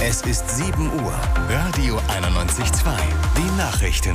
Es ist 7 Uhr. Radio 91.2. Die Nachrichten.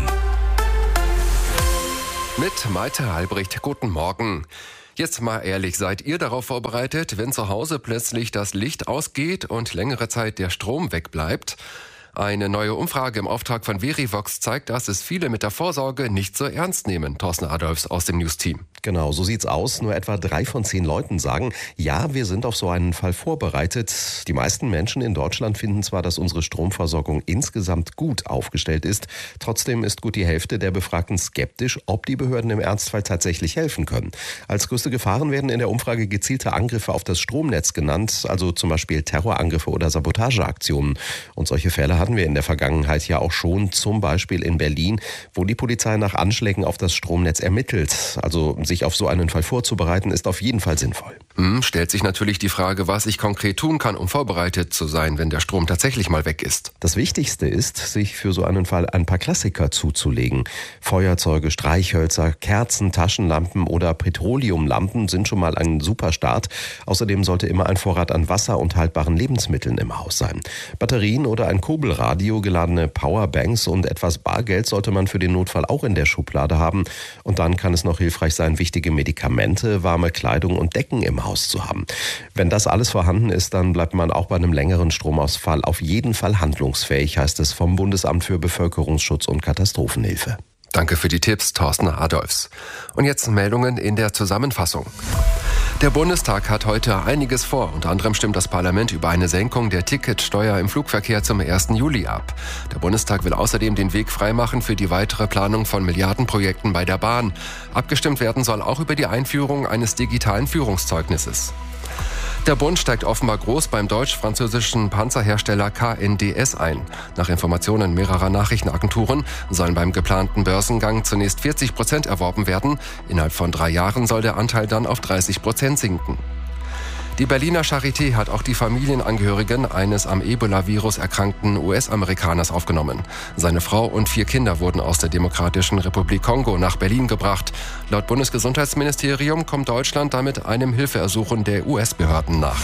Mit Malte Albrecht, guten Morgen. Jetzt mal ehrlich, seid ihr darauf vorbereitet, wenn zu Hause plötzlich das Licht ausgeht und längere Zeit der Strom wegbleibt? Eine neue Umfrage im Auftrag von Verivox zeigt, dass es viele mit der Vorsorge nicht so ernst nehmen. Thorsten Adolfs aus dem News-Team. Genau, so sieht's aus. Nur etwa 3 von 10 Leuten sagen, ja, wir sind auf so einen Fall vorbereitet. Die meisten Menschen in Deutschland finden zwar, dass unsere Stromversorgung insgesamt gut aufgestellt ist. Trotzdem ist gut die Hälfte der Befragten skeptisch, ob die Behörden im Ernstfall tatsächlich helfen können. Als größte Gefahren werden in der Umfrage gezielte Angriffe auf das Stromnetz genannt, also zum Beispiel Terrorangriffe oder Sabotageaktionen. Und solche Fälle hatten wir in der Vergangenheit ja auch schon, zum Beispiel in Berlin, wo die Polizei nach Anschlägen auf das Stromnetz ermittelt. Also sich auf so einen Fall vorzubereiten, ist auf jeden Fall sinnvoll. Stellt sich natürlich die Frage, was ich konkret tun kann, um vorbereitet zu sein, wenn der Strom tatsächlich mal weg ist. Das Wichtigste ist, sich für so einen Fall ein paar Klassiker zuzulegen. Feuerzeuge, Streichhölzer, Kerzen, Taschenlampen oder Petroleumlampen sind schon mal ein super Start. Außerdem sollte immer ein Vorrat an Wasser und haltbaren Lebensmitteln im Haus sein. Batterien oder ein Kurbelradio, geladene Powerbanks und etwas Bargeld sollte man für den Notfall auch in der Schublade haben. Und dann kann es noch hilfreich sein, wichtige Medikamente, warme Kleidung und Decken im Haus zu haben. Wenn das alles vorhanden ist, dann bleibt man auch bei einem längeren Stromausfall auf jeden Fall handlungsfähig, heißt es vom Bundesamt für Bevölkerungsschutz und Katastrophenhilfe. Danke für die Tipps, Thorsten Adolfs. Und jetzt Meldungen in der Zusammenfassung. Der Bundestag hat heute einiges vor. Unter anderem stimmt das Parlament über eine Senkung der Ticketsteuer im Flugverkehr zum 1. Juli ab. Der Bundestag will außerdem den Weg freimachen für die weitere Planung von Milliardenprojekten bei der Bahn. Abgestimmt werden soll auch über die Einführung eines digitalen Führungszeugnisses. Der Bund steigt offenbar groß beim deutsch-französischen Panzerhersteller KNDS ein. Nach Informationen mehrerer Nachrichtenagenturen sollen beim geplanten Börsengang zunächst 40% erworben werden. Innerhalb von 3 Jahren soll der Anteil dann auf 30% sinken. Die Berliner Charité hat auch die Familienangehörigen eines am Ebola-Virus erkrankten US-Amerikaners aufgenommen. Seine Frau und 4 Kinder wurden aus der Demokratischen Republik Kongo nach Berlin gebracht. Laut Bundesgesundheitsministerium kommt Deutschland damit einem Hilfeersuchen der US-Behörden nach.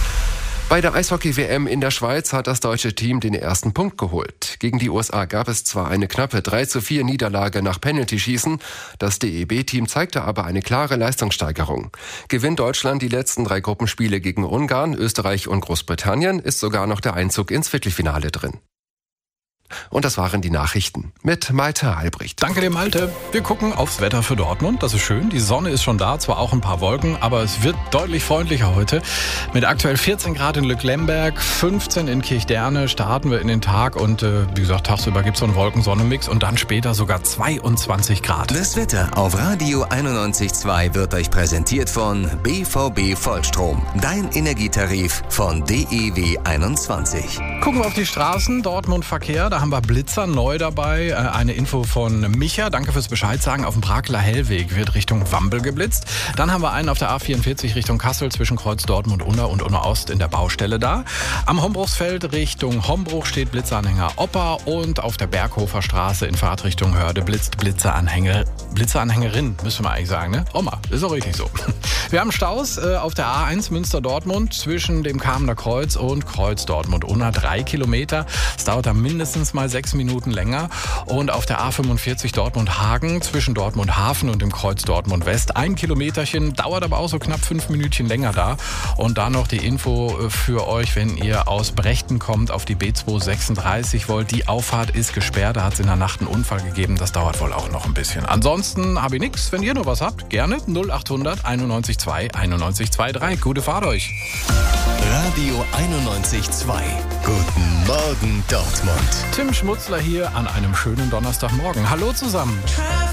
Bei der Eishockey-WM in der Schweiz hat das deutsche Team den ersten Punkt geholt. Gegen die USA gab es zwar eine knappe 3:4 Niederlage nach Penaltyschießen, das DEB-Team zeigte aber eine klare Leistungssteigerung. Gewinnt Deutschland die letzten 3 Gruppenspiele gegen Ungarn, Österreich und Großbritannien, ist sogar noch der Einzug ins Viertelfinale drin. Und das waren die Nachrichten mit Malte Albrecht. Danke dir, Malte. Wir gucken aufs Wetter für Dortmund. Das ist schön. Die Sonne ist schon da, zwar auch ein paar Wolken, aber es wird deutlich freundlicher heute. Mit aktuell 14 Grad in Lücklemberg, 15 in Kirchderne starten wir in den Tag. Und wie gesagt, tagsüber gibt es so einen Wolken-Sonne-Mix und dann später sogar 22 Grad. Das Wetter auf Radio 91.2 wird euch präsentiert von BVB Vollstrom. Dein Energietarif von DEW 21. Gucken wir auf die Straßen. Dortmund Verkehr. Da haben wir Blitzer neu dabei. Eine Info von Micha. Danke fürs Bescheid sagen. Auf dem Brakeler Hellweg wird Richtung Wampel geblitzt. Dann haben wir einen auf der A44 Richtung Kassel zwischen Kreuz Dortmund-Unna und Unna-Ost in der Baustelle da. Am Hombruchsfeld Richtung Hombruch steht Blitzeranhänger Opa und auf der Berghofer Straße in Fahrtrichtung Hörde blitzt Blitzeranhängerin, müssen wir eigentlich sagen, ne? Oma, ist auch richtig so. Wir haben Staus auf der A1 Münster-Dortmund zwischen dem Kamener Kreuz und Kreuz Dortmund-Unna. 3 Kilometer. Es dauert da mindestens mal 6 Minuten länger. Und auf der A45 Dortmund-Hagen zwischen Dortmund-Hafen und dem Kreuz Dortmund-West 1 Kilometerchen, dauert aber auch so knapp 5 Minütchen länger da. Und dann noch die Info für euch, wenn ihr aus Brechten kommt auf die B236 wollt. Die Auffahrt ist gesperrt, da hat es in der Nacht einen Unfall gegeben. Das dauert wohl auch noch ein bisschen. Ansonsten habe ich nichts. Wenn ihr noch was habt, gerne 0800 91 2 91 23. Gute Fahrt euch. Radio 91.2. Guten Morgen, Dortmund. Tim Schmutzler hier an einem schönen Donnerstagmorgen. Hallo zusammen.